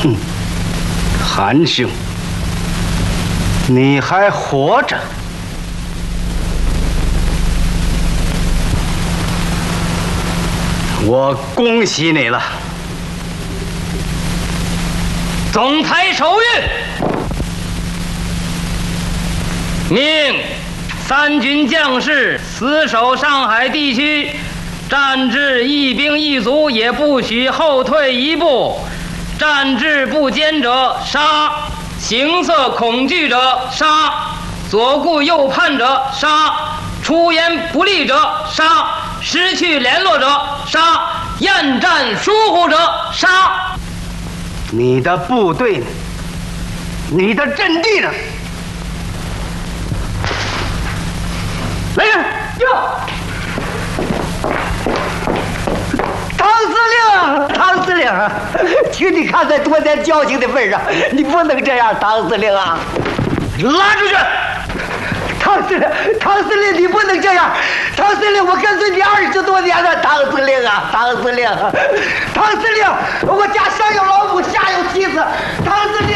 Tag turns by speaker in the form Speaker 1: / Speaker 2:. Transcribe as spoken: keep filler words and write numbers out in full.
Speaker 1: 哼，韩兄，你还活着？我恭喜你了。
Speaker 2: 总裁手谕，命三军将士死守上海地区，战至一兵一卒也不许后退一步，战至不坚者杀，形色恐惧者杀，左顾右盼者杀，出言不利者杀，失去联络者杀，厌战疏忽者杀。
Speaker 1: 你的部队呢？你的阵地呢？来人！
Speaker 3: 哟，唐司令，唐司令，请你看在多年交情的份上，你不能这样，唐司令啊！
Speaker 1: 拉出去！
Speaker 3: 唐司令，唐司令，你不能这样！唐司令，我跟随你二十多年了，唐司令啊，唐司令，唐司令，我家上有老母，下有妻子，唐司令。